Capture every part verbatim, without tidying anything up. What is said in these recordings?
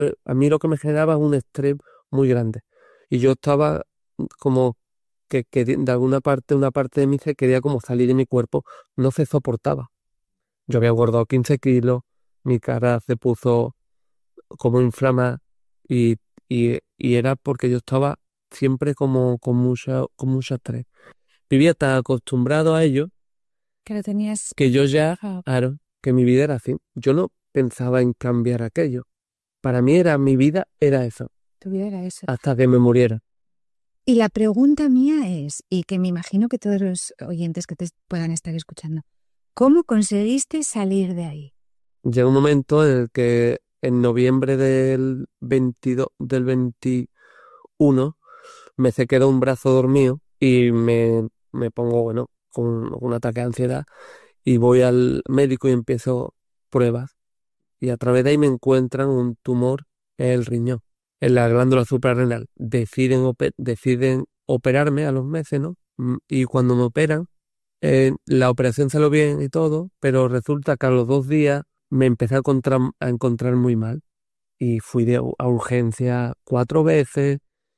a mí lo que me generaba es un estrés muy grande. Y yo estaba como que, que de alguna parte, una parte de mí se quería como salir de mi cuerpo, no se soportaba. Yo había engordado quince kilos, mi cara se puso como inflamada y, y, y era porque yo estaba siempre como con mucha, con mucho estrés. Vivía tan acostumbrado a ello Que lo tenías... que yo ya, Ah, claro, que mi vida era así. Yo no pensaba en cambiar aquello. Para mí era, mi vida era eso, tu vida era eso. hasta que me muriera. Y la pregunta mía es, y que me imagino que todos los oyentes que te puedan estar escuchando, ¿cómo conseguiste salir de ahí? Llegó un momento en el que en noviembre del veintidós, del veintiuno, me se quedó un brazo dormido y me, me pongo, bueno, con un ataque de ansiedad y voy al médico y empiezo pruebas. Y a través de ahí me encuentran un tumor en el riñón, en la glándula suprarrenal. Deciden, ope- deciden operarme a los meses, ¿no? Mm, Y cuando me operan, eh, la operación salió bien y todo, pero resulta que a los dos días me empecé a encontrar, a encontrar muy mal. Y fui de, a urgencia cuatro veces,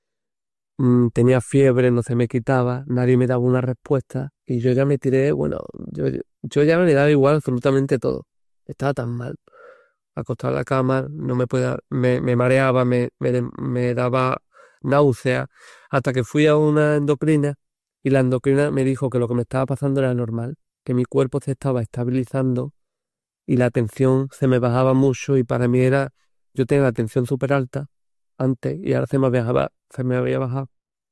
mm, tenía fiebre, no se me quitaba, nadie me daba una respuesta. Y yo ya me tiré, bueno, yo, yo ya me daba igual absolutamente todo. Estaba tan mal acostado en la cama, no me podía, me, me mareaba, me, me, me daba náusea, hasta que fui a una endocrina y la endocrina me dijo que lo que me estaba pasando era normal, que mi cuerpo se estaba estabilizando y la tensión se me bajaba mucho y para mí era, yo tenía la tensión súper alta antes y ahora se me había, se me había bajado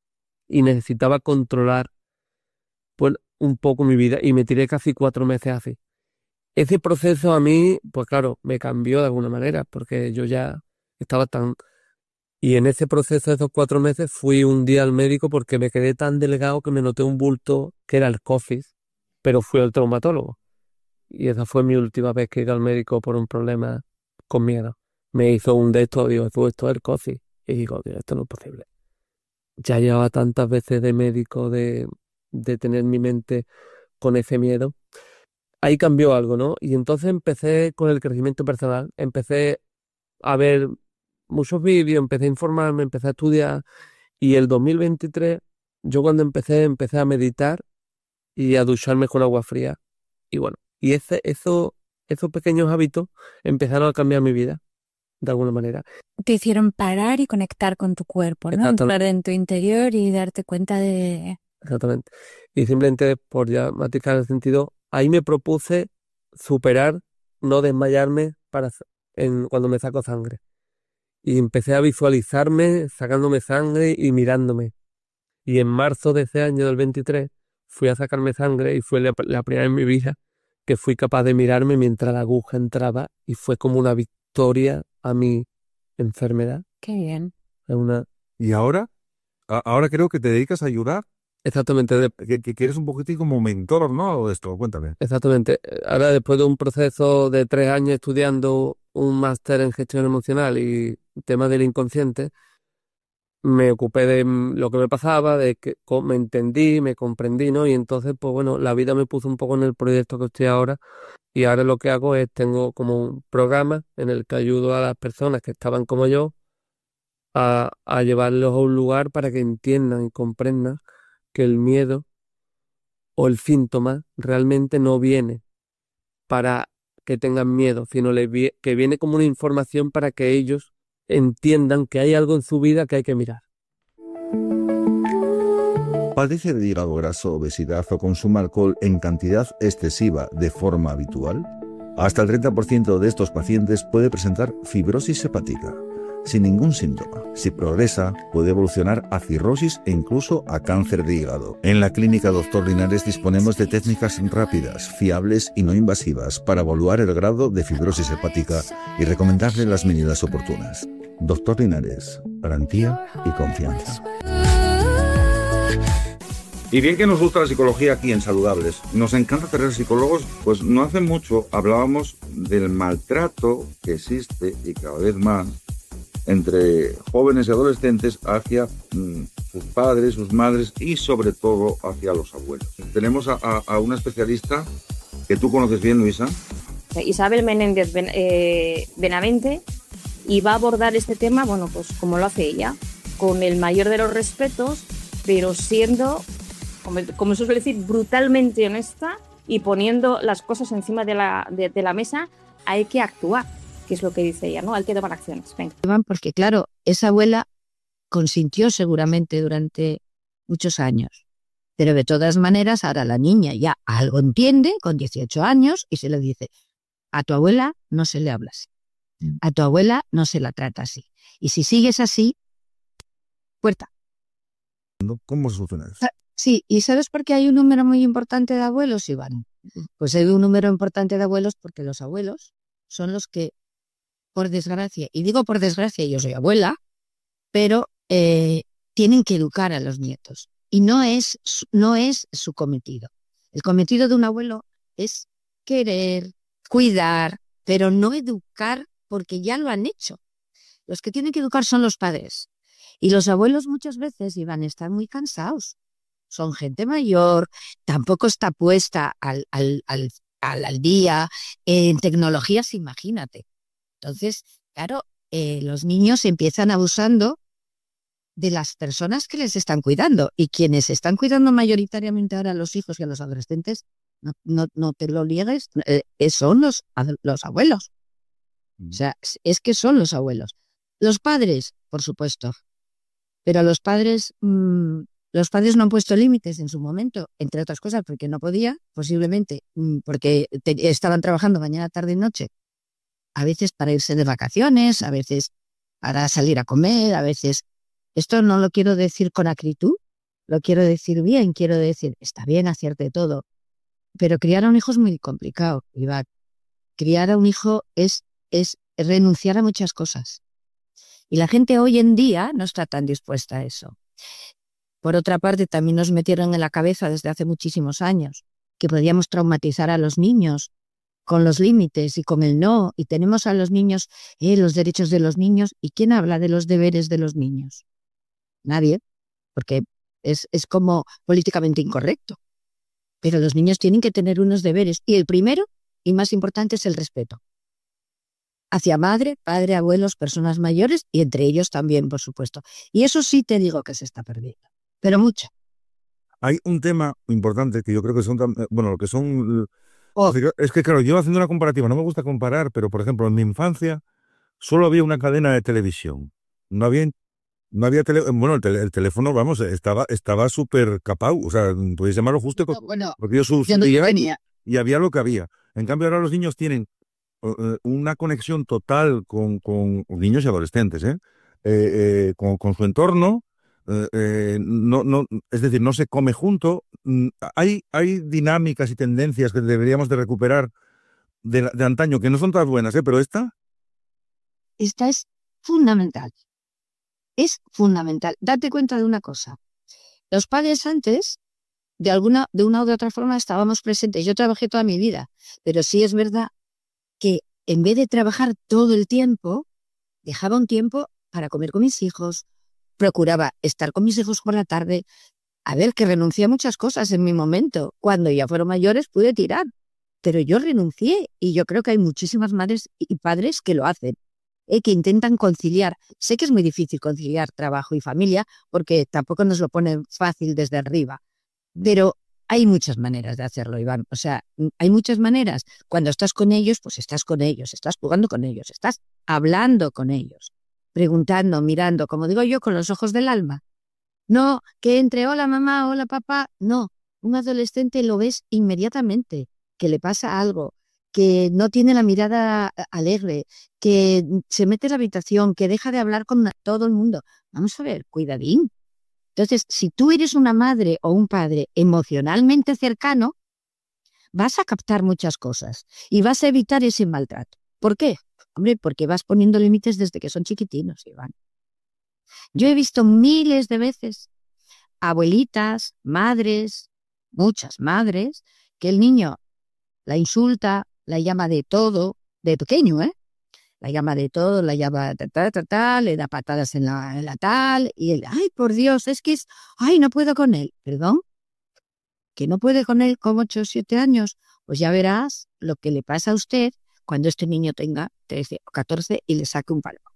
y necesitaba controlar pues un poco mi vida y me tiré casi cuatro meses así. Ese proceso a mí, pues claro, me cambió de alguna manera, porque yo ya estaba tan... Y en ese proceso de esos cuatro meses fui un día al médico porque me quedé tan delgado que me noté un bulto que era el cofis, pero fui al traumatólogo. Y esa fue mi última vez que iba al médico por un problema con miedo. Me hizo un de estos, digo, esto, esto es el cofis. Y digo, "Tío, esto no es posible". Ya llevaba tantas veces de médico, de, de tener mi mente con ese miedo. Ahí cambió algo, ¿no? Y entonces empecé con el crecimiento personal, empecé a ver muchos vídeos, empecé a informarme, empecé a estudiar y el dos mil veintitrés, yo cuando empecé, empecé a meditar y a ducharme con agua fría. Y bueno, y ese, eso, esos pequeños hábitos empezaron a cambiar mi vida, de alguna manera. Te hicieron parar y conectar con tu cuerpo, ¿no? Exactamente, Entrar en tu interior y darte cuenta de... exactamente. Y simplemente por ya matizar el sentido, ahí me propuse superar, no desmayarme para, en, cuando me saco sangre. Y empecé a visualizarme sacándome sangre y mirándome. Y en marzo de ese año del veintitrés fui a sacarme sangre y fue la, la primera vez en mi vida que fui capaz de mirarme mientras la aguja entraba y fue como una victoria a mi enfermedad. Qué bien. Es una... Y ahora, a- ahora creo que te dedicas a ayudar, Exactamente, de- que, que, que eres un poquitín como mentor, ¿no? De esto, cuéntame. exactamente. Ahora después de un proceso de tres años estudiando un máster en gestión emocional y temas del inconsciente, me ocupé de mm, lo que me pasaba, de que co- me entendí, me comprendí, ¿no? Y entonces, pues bueno, la vida me puso un poco en el proyecto que estoy ahora y ahora lo que hago es, tengo como un programa en el que ayudo a las personas que estaban como yo a, a llevarlos a un lugar para que entiendan y comprendan que el miedo o el síntoma realmente no viene para que tengan miedo, sino le vie- que viene como una información para que ellos entiendan que hay algo en su vida que hay que mirar. ¿Padece de hígado graso, obesidad o consume alcohol en cantidad excesiva de forma habitual? Hasta el treinta por ciento de estos pacientes puede presentar fibrosis hepática, sin ningún síntoma. Si progresa, puede evolucionar a cirrosis e incluso a cáncer de hígado. En la clínica Doctor Linares disponemos de técnicas rápidas, fiables y no invasivas para evaluar el grado de fibrosis hepática y recomendarle las medidas oportunas. Doctor Linares, garantía y confianza. Y bien que nos gusta la psicología aquí en Saludables. Nos encanta tener psicólogos, pues no hace mucho hablábamos del maltrato que existe y cada vez más entre jóvenes y adolescentes hacia mmm, sus padres, sus madres y sobre todo hacia los abuelos. Tenemos a, a, a una especialista que tú conoces bien, Luisa. Isabel Menéndez Ben- eh, Benavente, y va a abordar este tema, bueno, pues como lo hace ella, con el mayor de los respetos, pero siendo, como, como se suele decir, brutalmente honesta y poniendo las cosas encima de la, de, de la mesa. Hay que actuar, que es lo que dice ella, ¿no? Hay que tomar acciones. Venga. Porque claro, esa abuela consintió seguramente durante muchos años, pero de todas maneras ahora la niña ya algo entiende con dieciocho años y se le dice: a tu abuela no se le habla así, a tu abuela no se la trata así, y si sigues así, puerta. ¿Cómo se soluciona eso? Sí, ¿y sabes por qué hay un número muy importante de abuelos, Iván? Pues hay un número importante de abuelos porque los abuelos son los que, por desgracia, y digo por desgracia, yo soy abuela, pero eh, tienen que educar a los nietos. Y no es, no es su cometido. El cometido de un abuelo es querer, cuidar, pero no educar porque ya lo han hecho. Los que tienen que educar son los padres. Y los abuelos muchas veces, Iván, están muy cansados. Son gente mayor, tampoco está puesta al, al, al, al, al día en tecnologías, imagínate. Entonces, claro, eh, los niños empiezan abusando de las personas que les están cuidando, y quienes están cuidando mayoritariamente ahora a los hijos y a los adolescentes, no, no, no te lo niegues, eh, son los, los abuelos. O sea, es que son los abuelos. Los padres, por supuesto, pero los padres... Mmm, Los padres no han puesto límites en su momento, entre otras cosas porque no podía, posiblemente porque te, estaban trabajando mañana, tarde y noche, a veces para irse de vacaciones, a veces para salir a comer, a veces... Esto no lo quiero decir con acritud, lo quiero decir bien, quiero decir, está bien, acierte todo, pero criar a un hijo es muy complicado, Iván. Criar a un hijo es, es renunciar a muchas cosas. Y la gente hoy en día no está tan dispuesta a eso. Por otra parte, también nos metieron en la cabeza desde hace muchísimos años que podíamos traumatizar a los niños con los límites y con el no, y tenemos a los niños, eh, los derechos de los niños. ¿Y quién habla de los deberes de los niños? Nadie, porque es, es como políticamente incorrecto. Pero los niños tienen que tener unos deberes, y el primero y más importante es el respeto. Hacia madre, padre, abuelos, personas mayores, y entre ellos también, por supuesto. Y eso sí te digo que se está perdiendo. Pero mucho. Hay un tema importante que yo creo que son, bueno, lo que son... Oh. Es que, claro, yo haciendo una comparativa, no me gusta comparar, pero, por ejemplo, en mi infancia solo había una cadena de televisión. No había, no había tele, bueno, el, tele, el teléfono, vamos, estaba estaba súper capau, o sea, podéis llamarlo justo, no, bueno, porque yo sus, no y, y había lo que había. En cambio, ahora los niños tienen uh, una conexión total con, con niños y adolescentes, ¿eh? Eh, eh, con, con su entorno. Eh, eh, no, no, es decir, no se come junto. Hay, hay dinámicas y tendencias que deberíamos de recuperar de, de antaño, que no son tan buenas, ¿eh? Pero esta... Esta es fundamental. Es fundamental. Date cuenta de una cosa. Los padres antes, de alguna, de una u otra forma, estábamos presentes. Yo trabajé toda mi vida, pero sí es verdad que en vez de trabajar todo el tiempo, dejaba un tiempo para comer con mis hijos, procuraba estar con mis hijos por la tarde. A ver, que renuncié a muchas cosas en mi momento. Cuando ya fueron mayores pude tirar, pero yo renuncié, y yo creo que hay muchísimas madres y padres que lo hacen, eh, que intentan conciliar. Sé que es muy difícil conciliar trabajo y familia porque tampoco nos lo ponen fácil desde arriba, pero hay muchas maneras de hacerlo, Iván. O sea, hay muchas maneras. Cuando estás con ellos, pues estás con ellos, estás jugando con ellos, estás hablando con ellos, preguntando, mirando, como digo yo, con los ojos del alma. No, que entre hola mamá, hola papá, no. Un adolescente lo ves inmediatamente, que le pasa algo, que no tiene la mirada alegre, que se mete en la habitación, que deja de hablar con todo el mundo. Vamos a ver, cuidadín. Entonces, si tú eres una madre o un padre emocionalmente cercano, vas a captar muchas cosas y vas a evitar ese maltrato. ¿Por qué? Hombre, porque vas poniendo límites desde que son chiquitinos, Iván. Yo he visto miles de veces abuelitas, madres, muchas madres, que el niño la insulta, la llama de todo, de pequeño, ¿eh? La llama de todo, la llama ta, ta, ta, ta, le da patadas en la, en la tal, y él, ay, por Dios, es que es, ay, no puedo con él. ¿Perdón? ¿Que no puede con él con ocho o siete años? Pues ya verás lo que le pasa a usted cuando este niño tenga trece o catorce y le saque un palo.